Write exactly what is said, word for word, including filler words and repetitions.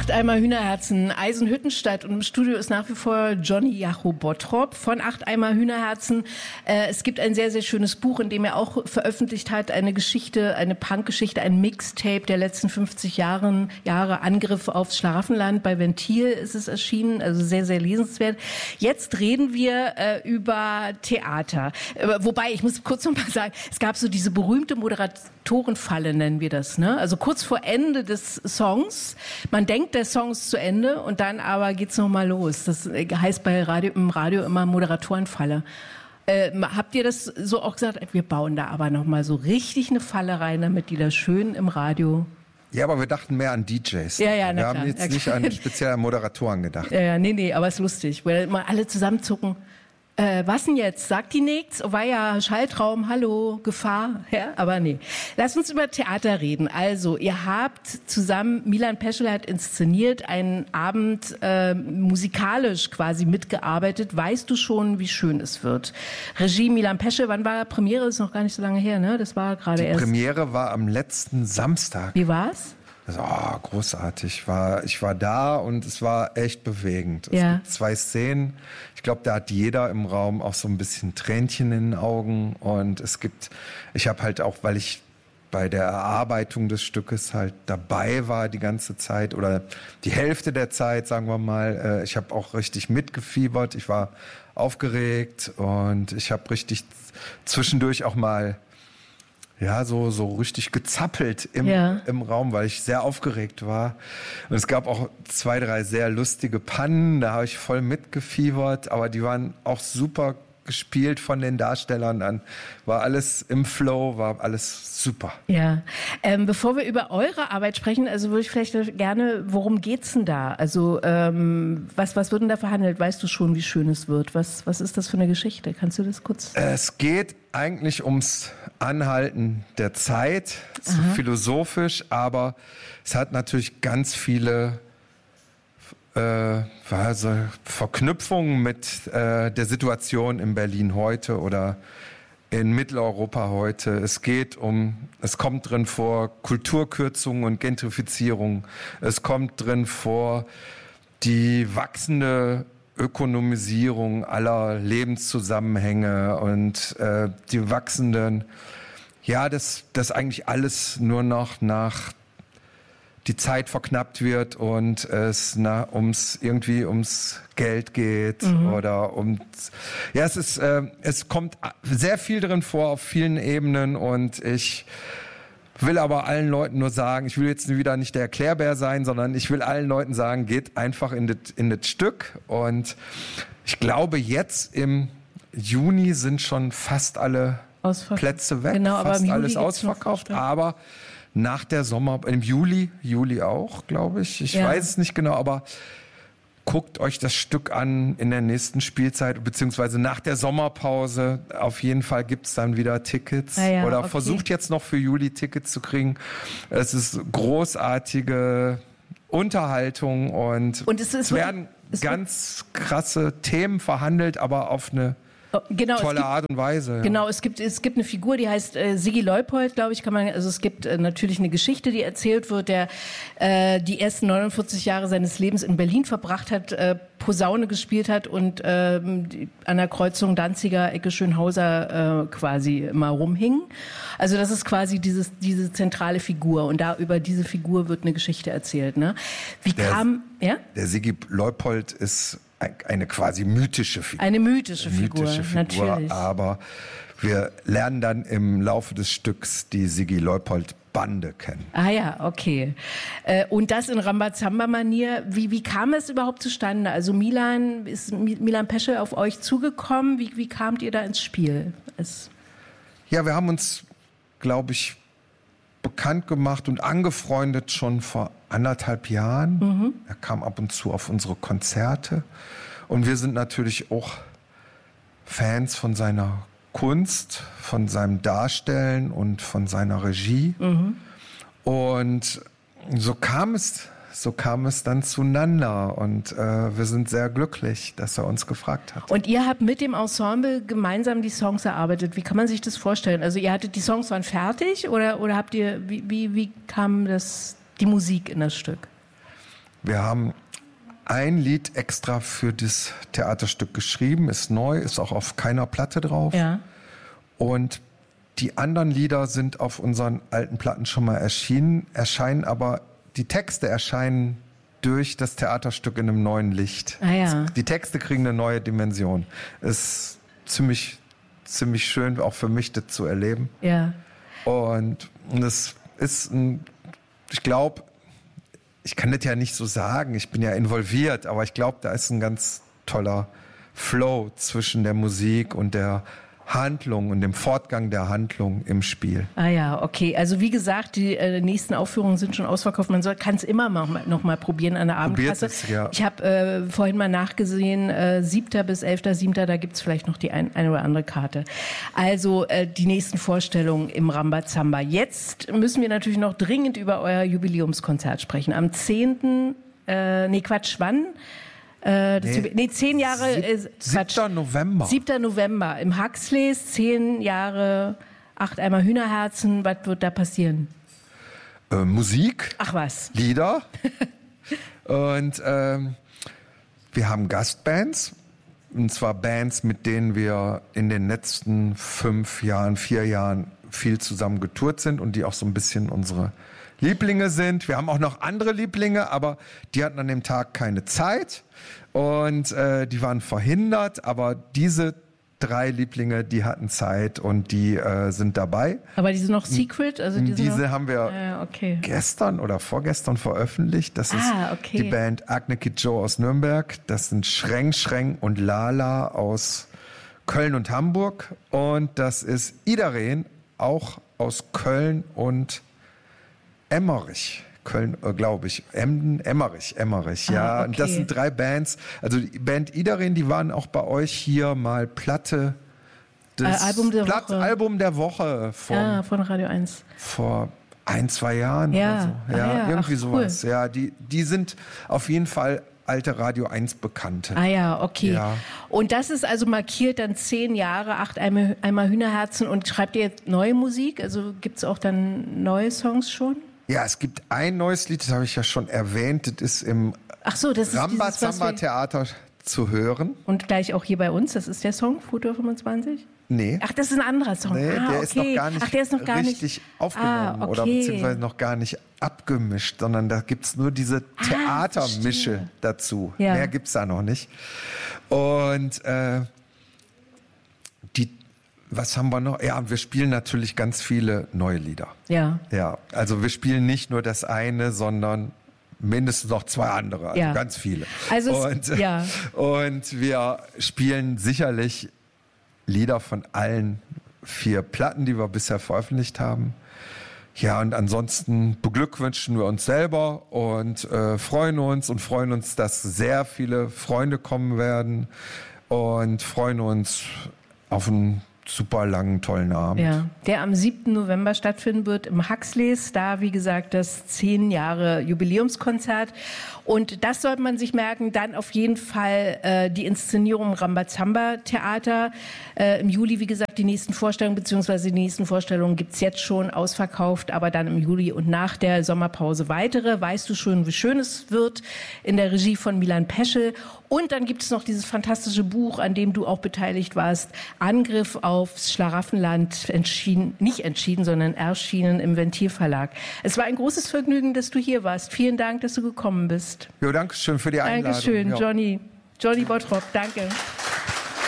Acht Eimer Hühnerherzen, Eisenhüttenstadt, und im Studio ist nach wie vor Johnny Jacho-Bottrop von Acht Eimer Hühnerherzen. Äh, es gibt ein sehr, sehr schönes Buch, in dem er auch veröffentlicht hat, eine Geschichte, eine Punkgeschichte, ein Mixtape der letzten fünfzig Jahren, Jahre, Angriff aufs Schlaraffenland. Bei Ventil ist es erschienen, also sehr, sehr lesenswert. Jetzt reden wir äh, über Theater. Äh, wobei, ich muss kurz noch mal sagen, es gab so diese berühmte Moderatorenfalle, nennen wir das, ne? Also kurz vor Ende des Songs, man denkt, der Song ist zu Ende und dann aber geht's noch mal los. Das heißt bei Radio, im Radio immer Moderatorenfalle. Äh, habt ihr das so auch gesagt? Wir bauen da aber noch mal so richtig eine Falle rein, damit die da schön im Radio... Ja, aber wir dachten mehr an D Js. Ja, ja, na wir klar. haben jetzt Ja, nicht an spezielle Moderatoren gedacht. Ja, ja, nee, nee, aber es ist lustig, weil immer alle zusammenzucken. Äh, was denn jetzt? Sagt die nichts? Oh, war ja Schalltraum, hallo, Gefahr. Ja, aber nee. Lass uns über Theater reden. Also, ihr habt zusammen, Milan Peschel hat inszeniert, einen Abend äh, musikalisch quasi mitgearbeitet. Weißt du schon, wie schön es wird? Regie Milan Peschel, wann war Premiere? Das ist noch gar nicht so lange her, ne? Das war gerade erst. Die Premiere war am letzten Samstag. Wie war's? Oh, großartig. Ich war, ich war da und es war echt bewegend. Es Ja. gibt zwei Szenen. Ich glaube, da hat jeder im Raum auch so ein bisschen Tränchen in den Augen. Und es gibt, ich habe halt auch, weil ich bei der Erarbeitung des Stückes halt dabei war die ganze Zeit oder die Hälfte der Zeit, sagen wir mal, ich habe auch richtig mitgefiebert. Ich war aufgeregt und ich habe richtig zwischendurch auch mal ja, so, so richtig gezappelt im, ja. im Raum, weil ich sehr aufgeregt war. Und es gab auch zwei, drei sehr lustige Pannen, da habe ich voll mitgefiebert, aber die waren auch super gespielt von den Darstellern. Dann war alles im Flow, war alles super. Ja, ähm, bevor wir über eure Arbeit sprechen, also würde ich vielleicht gerne, worum geht's denn da? Also ähm, was, was wird denn da verhandelt? Weißt du schon, wie schön es wird? Was, was ist das für eine Geschichte? Kannst du das kurz? Es geht eigentlich ums Anhalten der Zeit, so philosophisch, aber es hat natürlich ganz viele äh, also Verknüpfungen mit äh, der Situation in Berlin heute oder in Mitteleuropa heute. Es geht um, es kommt drin vor Kulturkürzung und Gentrifizierung. Es kommt drin vor die wachsende Ökonomisierung aller Lebenszusammenhänge und äh, die wachsenden, ja, dass das eigentlich alles nur noch nach die Zeit verknappt wird und es na, ums irgendwie ums Geld geht mhm. oder um ja es ist äh, es kommt sehr viel drin vor auf vielen Ebenen und ich will aber allen Leuten nur sagen, ich will jetzt wieder nicht der Erklärbär sein, sondern ich will allen Leuten sagen, geht einfach in das in das Stück und ich glaube jetzt im Juni sind schon fast alle Plätze weg, genau, aber fast im Juli alles ausverkauft, aber nach der Sommer, im Juli, Juli auch, glaube ich. Ich ja. weiß es nicht genau, aber guckt euch das Stück an in der nächsten Spielzeit, beziehungsweise nach der Sommerpause. Auf jeden Fall gibt's dann wieder Tickets. Ah ja, oder okay. versucht jetzt noch für Juli Tickets zu kriegen. Es ist großartige Unterhaltung und, und es, ist es werden es ganz krasse Themen verhandelt, aber auf eine Genau, tolle gibt, Art und Weise. Ja. Genau, es gibt es gibt eine Figur, die heißt äh, Sigi Leupold, glaube ich, kann man. Also es gibt äh, natürlich eine Geschichte, die erzählt wird, der äh, die ersten neunundvierzig Jahre seines Lebens in Berlin verbracht hat, äh, Posaune gespielt hat und äh, die, an der Kreuzung Danziger Ecke Schönhauser äh, quasi immer rumhing. Also das ist quasi dieses diese zentrale Figur und da über diese Figur wird eine Geschichte erzählt. Ne? Wie der, kam ja? Der Sigi Leupold ist eine quasi mythische Figur. Eine mythische Figur, mythische Figur natürlich. Aber wir lernen dann im Laufe des Stücks die Sigi Leupold Bande kennen. Ah ja, okay. Äh, und das in Rambazamba-Manier. Wie, wie kam es überhaupt zustande? Also Milan, ist Milan Peschel auf euch zugekommen? Wie, wie kamt ihr da ins Spiel? Es ja, wir haben uns, glaube ich, bekannt gemacht und angefreundet schon vor anderthalb Jahren. Mhm. Er kam ab und zu auf unsere Konzerte. Und wir sind natürlich auch Fans von seiner Kunst, von seinem Darstellen und von seiner Regie. Mhm. Und so kam es, so kam es dann zueinander. Und äh, wir sind sehr glücklich, dass er uns gefragt hat. Und ihr habt mit dem Ensemble gemeinsam die Songs erarbeitet. Wie kann man sich das vorstellen? Also ihr hattet die Songs waren fertig oder oder habt ihr wie wie wie kam das die Musik in das Stück? wir haben ein Lied extra für das Theaterstück geschrieben, ist neu, ist auch auf keiner Platte drauf. Ja. Und die anderen Lieder sind auf unseren alten Platten schon mal erschienen, erscheinen aber, die Texte erscheinen durch das Theaterstück in einem neuen Licht. Ah, ja. Die Texte kriegen eine neue Dimension. Ist ziemlich, ziemlich schön, auch für mich das zu erleben. Ja. Und das ist ein, ich glaube, ich kann das ja nicht so sagen, ich bin ja involviert, aber ich glaube, da ist ein ganz toller Flow zwischen der Musik und der Handlung und dem Fortgang der Handlung im Spiel. Ah ja, okay. Also wie gesagt, die äh, nächsten Aufführungen sind schon ausverkauft. Man kann es immer noch mal, noch mal probieren an der Abendkasse. Es, ja. Ich habe äh, vorhin mal nachgesehen, äh, siebter bis elfter siebter da gibt's vielleicht noch die ein, eine oder andere Karte. Also äh, die nächsten Vorstellungen im Rambazamba. Jetzt müssen wir natürlich noch dringend über euer Jubiläumskonzert sprechen. Am zehnten Äh, nee, Quatsch, wann? Äh, das nee, nee, zehn Jahre. Sieb, äh, siebter November. siebter November im Huxleys, zehn Jahre, acht Eimer Hühnerherzen. Was wird da passieren? Äh, Musik. Ach was. Lieder. Und ähm, wir haben Gastbands. Und zwar Bands, mit denen wir in den letzten fünf Jahren, vier Jahren viel zusammen getourt sind und die auch so ein bisschen unsere Lieblinge sind. Wir haben auch noch andere Lieblinge, aber die hatten an dem Tag keine Zeit und äh, die waren verhindert. Aber diese drei Lieblinge, die hatten Zeit und die äh, sind dabei. Aber die sind noch secret? Also die diese noch... haben wir ah, okay. gestern oder vorgestern veröffentlicht. Das ist ah, okay. die Band Agne Kid Joe aus Nürnberg. Das sind Schreng Schreng und Lala aus Köln und Hamburg. Und das ist Idaren, auch aus Köln und Emmerich, Köln, äh, glaube ich. Emden, Emmerich, Emmerich, ja. Ah, okay. Und das sind drei Bands. Also die Band Idaren, die waren auch bei euch hier mal Platte des äh, Album der Platt, Woche. Album der Woche von, ah, von Radio eins. vor ein, zwei Jahren Ja. oder so. Ja, Ah, ja. irgendwie Ach, sowas. cool. Ja, die, die sind auf jeden Fall alte Radio eins Bekannte. Ah ja, okay. Ja. Und das ist also markiert dann zehn Jahre, acht Eimer, Eimer Hühnerherzen. Und schreibt ihr jetzt neue Musik? Also gibt es auch dann neue Songs schon? Ja, es gibt ein neues Lied, das habe ich ja schon erwähnt, das ist im Ach so, das ist dieses, was Rambazamba wir... Theater zu hören. Und gleich auch hier bei uns, das ist der Song, Futur fünfundzwanzig? Nee. Ach, das ist ein anderer Song. Nee, ah, der okay. ist noch gar nicht Ach, der ist noch gar richtig nicht... aufgenommen ah, okay. oder beziehungsweise noch gar nicht abgemischt, sondern da gibt's nur diese Theatermische ah, dazu. Ja. Mehr gibt's da noch nicht. Und äh, die, was haben wir noch? Ja, wir spielen natürlich ganz viele neue Lieder. Ja. Ja, also wir spielen nicht nur das eine, sondern mindestens noch zwei andere, also ja. ganz viele. Also und, es, ja. und wir spielen sicherlich Lieder von allen vier Platten, die wir bisher veröffentlicht haben. Ja, und ansonsten beglückwünschen wir uns selber und äh, freuen uns und freuen uns, dass sehr viele Freunde kommen werden und freuen uns auf einen super langen, tollen Abend. Ja, der am siebten November stattfinden wird im Huxleys. Da, wie gesagt, das zehn Jahre Jubiläumskonzert. Und das sollte man sich merken. Dann auf jeden Fall äh, die Inszenierung im Rambazamba Theater. Äh, Im Juli, wie gesagt, die nächsten Vorstellungen, beziehungsweise die nächsten Vorstellungen gibt's jetzt schon ausverkauft, aber dann im Juli und nach der Sommerpause weitere. Weißt du schon, wie schön es wird? In der Regie von Milan Peschel. Und dann gibt es noch dieses fantastische Buch, an dem du auch beteiligt warst, Angriff aufs Schlaraffenland, entschieden, nicht entschieden, sondern erschienen im Ventilverlag. Es war ein großes Vergnügen, dass du hier warst. Vielen Dank, dass du gekommen bist. Jo, danke schön für die Einladung. Dankeschön, ja. Johnny. Johnny Bottrop, danke.